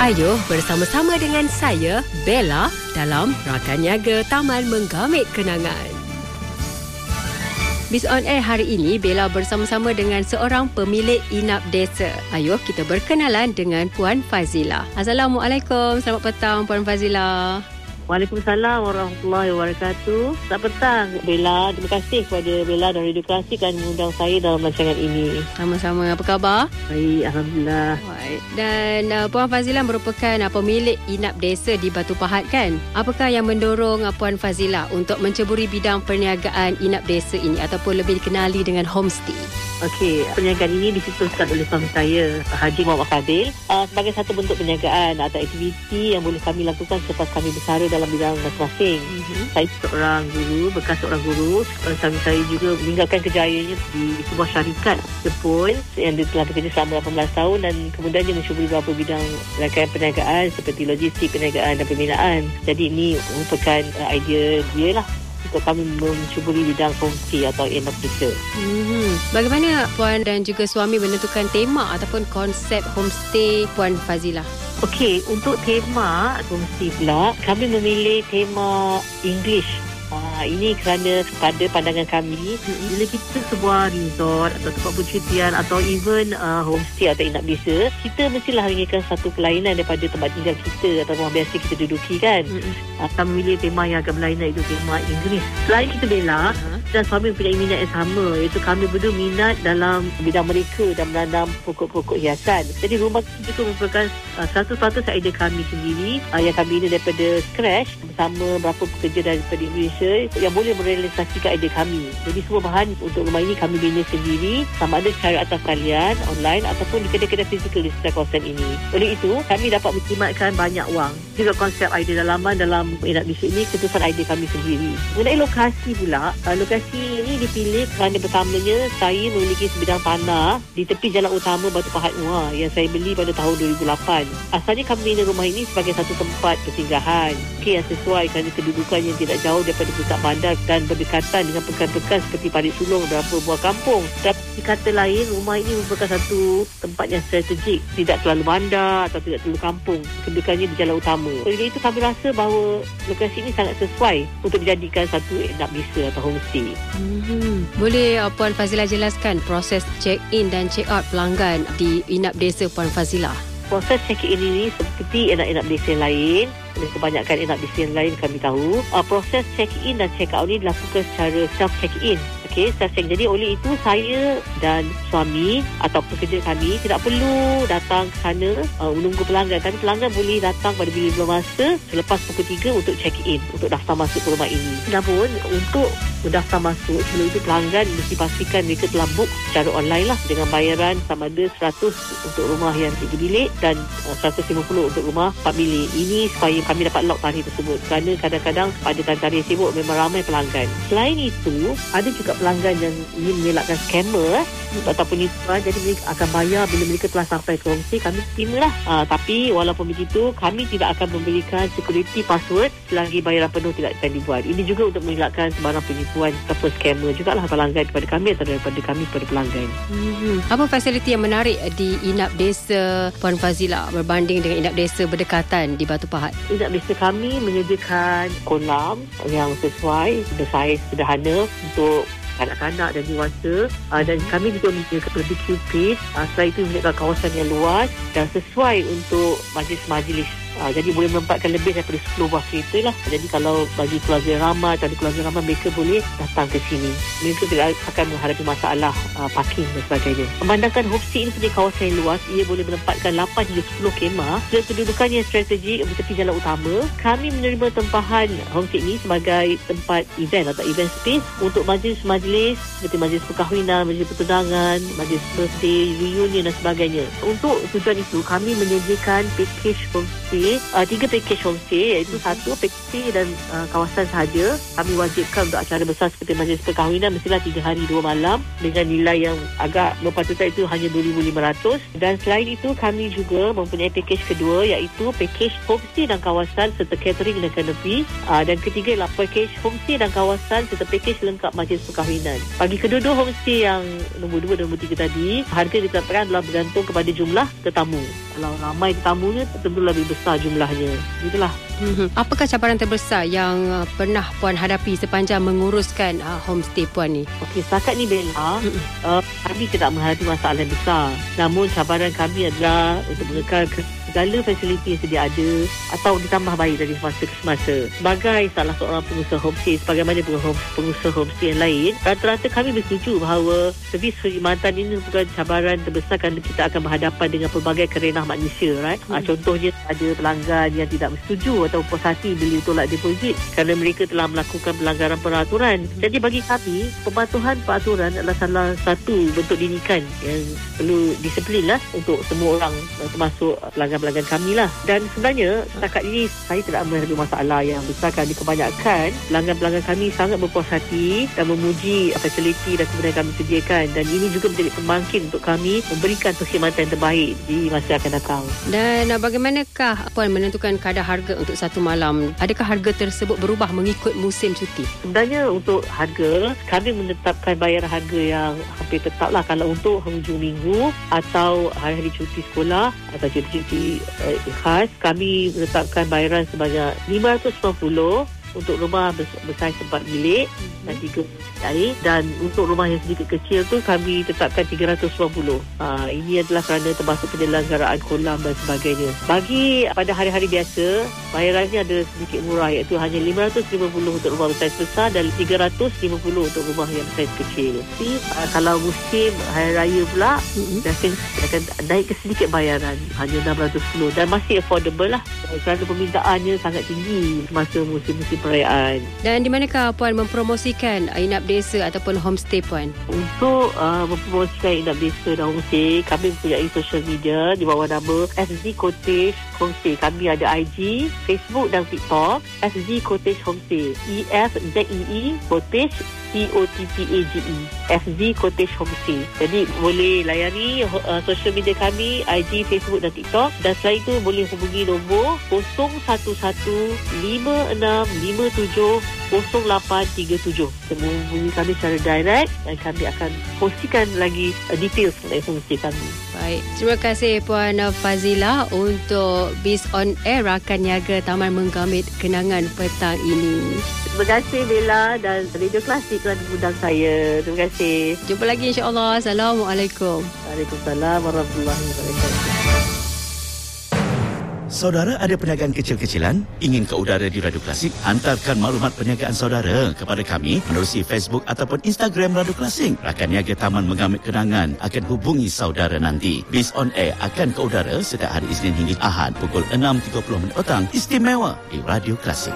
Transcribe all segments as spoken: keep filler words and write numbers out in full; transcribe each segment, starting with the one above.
Ayuh bersama-sama dengan saya, Bella, dalam Rakan Niaga Taman Menggamit Kenangan. Biz On Air hari ini, Bella bersama-sama dengan seorang pemilik inap desa. Ayuh kita berkenalan dengan Puan Fazila. Assalamualaikum, selamat petang Puan Fazila. Waalaikumsalam warahmatullahi wabarakatuh. Selamat petang Bella. Terima kasih kepada Bella dan Radio Klasik kerana mengundang saya dalam rancangan ini. Sama-sama, apa khabar? Baik, Alhamdulillah. Baik. Dan uh, Puan Fazila merupakan uh, pemilik inap desa di Batu Pahat kan? Apakah yang mendorong uh, Puan Fazila untuk menceburi bidang perniagaan inap desa ini ataupun lebih dikenali dengan homestay? Okey, perniagaan ini dicetuskan oleh suami saya, Haji Muhammad Fadil, uh, sebagai satu bentuk perniagaan atau aktiviti yang boleh kami lakukan selepas kami bersara dalam bidang masing-masing. Mm-hmm. Saya seorang guru, bekas seorang guru. Uh, suami saya juga meninggalkan kerjayanya di sebuah syarikat Jepun yang dia telah bekerja selama lapan belas tahun dan kemudian dia mencuburi beberapa bidang rangkaian perniagaan seperti logistik, perniagaan dan pembinaan. Jadi ini merupakan uh, idea dia lah untuk kami mencuburi bidang homestay atau inap desa. Hmm. Bagaimana Puan dan juga suami menentukan tema ataupun konsep homestay Puan Fazila? Okey, untuk tema homestay pula, kami memilih tema English. Uh, ini kerana pada pandangan kami, hmm. bila kita sebuah resort atau tempat percutian atau even uh, homestay atau inap desa, kita mestilah inginkan satu kelainan daripada tempat tinggal kita atau rumah biasa kita duduki kan. Hmm. Uh, kami memilih tema yang agak berlainan, itu tema Inggeris. Selain kita Bella, uh-huh. dan suami mempunyai minat yang sama, iaitu kami berdua minat dalam bidang mereka dan menanam pokok-pokok hiasan. Jadi rumah kita itu merupakan uh, seratus peratus idea kami sendiri uh, yang kami bina daripada scratch bersama beberapa pekerja daripada Indonesia yang boleh merealisasikan idea kami. Jadi semua bahan untuk rumah ini kami bina sendiri, sama ada secara atas talian, online ataupun di kedai-kedai fizikal di sekitar kawasan ini. Oleh itu, kami dapat menjimatkan banyak wang. Juga konsep idea dalaman dalam inap desa ini keputusan idea kami sendiri. Mengenai lokasi pula, uh, lokasi ini dipilih kerana pertamanya saya memiliki sebidang tanah di tepi jalan utama Batu Pahat Muar yang saya beli pada tahun dua ribu lapan. Asalnya kami bina rumah ini sebagai satu tempat persinggahan, okay, yang sesuai kerana kedudukan yang tidak jauh daripada pusat bandar dan berdekatan dengan pekan-pekan seperti Parit Sulong dan beberapa buah kampung. Dan di kata lain, rumah ini merupakan satu tempat yang strategik, tidak terlalu bandar atau tidak terlalu kampung, kedudukannya di jalan utama. Oleh itu kami rasa bahawa lokasi ini sangat sesuai untuk dijadikan satu inap desa atau homestay. Hmm. Boleh uh, Puan Fazila jelaskan proses check-in dan check-out pelanggan di inap desa Puan Fazila? Proses check-in ini seperti inap-inap desa lain. Kebanyakan inap desa yang lain kami tahu, uh, proses check-in dan check-out ini dilakukan secara self-check-in. Okey, self-check. Jadi oleh itu saya dan suami atau pekerja kami tidak perlu datang ke sana uh, menunggu pelanggan. Tapi pelanggan boleh datang pada bila-bila masa selepas pukul tiga untuk check-in, untuk daftar masuk ke rumah ini. Namun untuk mendaftar masuk, sebelum itu pelanggan mesti pastikan mereka telah book secara online lah dengan bayaran sama ada seratus untuk rumah yang tiga bilik dan uh, seratus lima puluh untuk rumah empat bilik. Ini supaya kami dapat lock tarikh tersebut kerana kadang-kadang pada tarikh sibuk memang ramai pelanggan. Selain itu, ada juga pelanggan yang ingin mengelakkan scammer hmm. atau penipuan, jadi mereka akan bayar bila mereka telah sampai ke homestay, kami terima lah. Uh, tapi walaupun begitu, kami tidak akan memberikan security password selagi bayaran penuh tidak akan dibuat. Ini juga untuk mengelakkan sebarang penipuan ataupun scammer jugalah pelanggan kepada kami atau daripada kami kepada pelanggan. Hmm. Apa fasiliti yang menarik di inap desa Puan Fazila berbanding dengan inap desa berdekatan di Batu Pahat? Inap desa kami menyediakan kolam yang sesuai, bersaiz sederhana untuk kanak-kanak dan dewasa, uh, dan kami juga menyediakan barbecue pit. Uh, setelah itu menyediakan kawasan yang luas dan sesuai untuk majlis-majlis. Uh, jadi boleh menempatkan lebih daripada sepuluh buah kereta lah. Jadi kalau bagi keluarga ramai atau keluarga ramai, mereka boleh datang ke sini. Mereka tidak akan menghadapi masalah uh, parking dan sebagainya. Memandangkan homestay ini punya kawasan yang luas, ia boleh menempatkan lapan hingga sepuluh kemah dan kedudukannya strategik di tepi jalan utama. Kami menerima tempahan homestay ini sebagai tempat event atau event space untuk majlis-majlis seperti majlis perkahwinan, majlis pertunangan, majlis birthday, reunion dan sebagainya. Untuk tujuan itu, kami menyediakan package homestay homestay, uh, tiga package homestay, iaitu satu package dan uh, kawasan sahaja. Kami wajibkan untuk acara besar seperti majlis perkahwinan mestilah tiga hari dua malam dengan nilai yang agak berpatutan itu hanya dua ribu lima ratus. Dan selain itu kami juga mempunyai package kedua, iaitu package homestay dan kawasan serta catering dan kanopi. Uh, dan ketiga ialah package homestay dan kawasan serta package lengkap majlis perkahwinan. Bagi kedua-dua homestay yang nombor dua dan nombor tiga tadi, harga ditetapkan adalah bergantung kepada jumlah tetamu. Kalau ramai tetamunya, tentu lebih besar jumlahnya. Itulah. Mm-hmm. Apakah cabaran terbesar yang uh, pernah Puan hadapi sepanjang menguruskan uh, homestay Puan ni? Okey, setakat ni Bella, mm-hmm. uh, kami tidak menghadapi masalah yang besar. Namun cabaran kami adalah untuk mengekal segala fasiliti yang sedia ada atau ditambah baik dari semasa ke semasa. Sebagai salah seorang pengusaha homestay, sebagaimana pengusaha homestay yang lain, rata-rata kami bersetuju bahawa servis perkhidmatan ini merupakan cabaran terbesar kerana kita akan berhadapan dengan pelbagai kerenah manusia, right? Hmm. Uh, contohnya ada pelanggan yang tidak bersetuju atau puas hati beli tolak deposit kerana mereka telah melakukan pelanggaran peraturan. Jadi bagi kami, pematuhan peraturan adalah salah satu bentuk didikan yang perlu disiplin lah untuk semua orang, termasuk pelanggan-pelanggan kami lah. Dan sebenarnya setakat ini saya tidak menghadapi masalah yang besar kerana kebanyakan pelanggan-pelanggan kami sangat berpuas hati dan memuji fasiliti dan kemudian kami sediakan, dan ini juga menjadi pembangkit untuk kami memberikan perkhidmatan yang terbaik di masa akan datang. Dan bagaimanakah Puan menentukan kadar harga untuk satu malam? Adakah harga tersebut berubah mengikut musim cuti? Sebenarnya untuk harga, kami menetapkan bayaran harga yang hampir tetap lah. Kalau untuk hujung minggu atau hari-hari cuti sekolah atau cuti-cuti uh, khas, kami menetapkan bayaran sebanyak lima ratus sembilan puluh untuk rumah besar empat bilik mm-hmm. dan tiga air, dan untuk rumah yang sedikit kecil tu kami tetapkan tiga ratus sembilan puluh. Ha, ini adalah kerana termasuk penyelenggaraan kolam dan sebagainya. Bagi pada hari-hari biasa, bayarannya ada sedikit murah, iaitu hanya lima ratus lima puluh untuk rumah besar besar dan tiga ratus lima puluh untuk rumah yang besar kecil. Jadi uh, kalau musim hari raya pula, mm-hmm. akan, akan naik ke sedikit bayaran, hanya enam ratus sepuluh, dan masih affordable lah kerana permintaannya sangat tinggi semasa musim-musim perayaan. Dan di manakah Puan mempromosikan inap desa ataupun homestay Puan? Untuk uh, mempromosikan inap desa dan homestay, kami mempunyai social media di bawah nama S Z Cottage Homestay. Kami ada I G, Facebook dan TikTok S Z Cottage Homestay. E S Z E E Cottage C O T T A G E S Z Cottage Homestay. Jadi boleh layari uh, social media kami, I G, Facebook dan TikTok. Dan selain itu boleh hubungi nombor kosong satu satu lima enam lima tujuh kosong lapan tiga tujuh. Semua hubungi kami secara direct dan kami akan kongsikan lagi uh, details mengenai homestay kami. Baik, terima kasih Puan Fazila untuk Biz on Air, rakan niaga Taman Menggamit Kenangan petang ini. Terima kasih Bella dan Radio Klasik kerana mengundang saya. Terima kasih. Jumpa lagi insya-Allah. Assalamualaikum. Waalaikumsalam warahmatullahi wabarakatuh. Saudara ada perniagaan kecil-kecilan? Ingin ke udara di Radio Klasik? Hantarkan maklumat perniagaan saudara kepada kami menerusi Facebook ataupun Instagram Radio Klasik. Rakan niaga Taman Menggamit Kenangan akan hubungi saudara nanti. Biz on Air akan ke udara setiap hari Isnin hingga Ahad pukul enam tiga puluh minit petang, istimewa di Radio Klasik.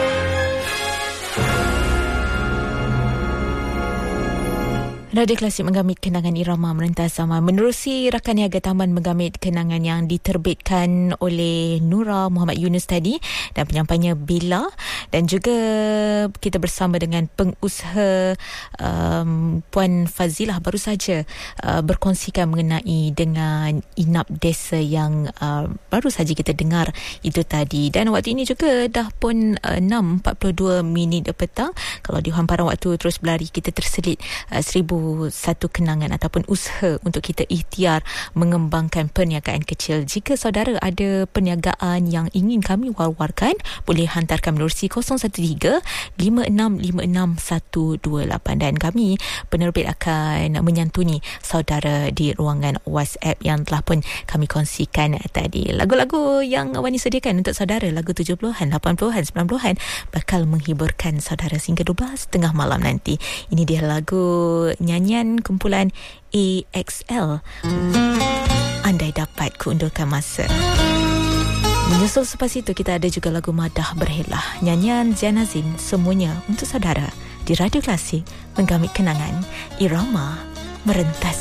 Radio Klasik Menggamit Kenangan Irama Merentas Zaman menerusi rakan niaga Taman Menggamit Kenangan yang diterbitkan oleh Nura Muhammad Yunus tadi dan penyampainya Bila, dan juga kita bersama dengan pengusaha um, Puan Fazilah baru saja uh, berkongsikan mengenai dengan inap desa yang uh, baru saja kita dengar itu tadi. Dan waktu ini juga dah pun uh, enam empat puluh dua minit petang. Kalau di hamparan waktu terus berlari, kita terselit uh, seribu satu kenangan ataupun usaha untuk kita ikhtiar mengembangkan perniagaan kecil. Jika saudara ada perniagaan yang ingin kami war-warkan, boleh hantarkan menerusi kosong satu tiga lima enam lima enam satu dua lapan, dan kami penerbit akan menyantuni saudara di ruangan WhatsApp yang telah pun kami kongsikan tadi. Lagu-lagu yang Wani sediakan untuk saudara, lagu tujuh puluhan, lapan puluhan, sembilan puluhan bakal menghiburkan saudara sehingga dua belas tengah malam nanti. Ini dia lagu nyanyian kumpulan A X L, Andai Dapat Kuundurkan Masa. Menyusul selepas itu kita ada juga lagu Madah Berhelah, nyanyian Zainazin. Semuanya untuk saudara di Radio Klasik Menggamit Kenangan, irama merentas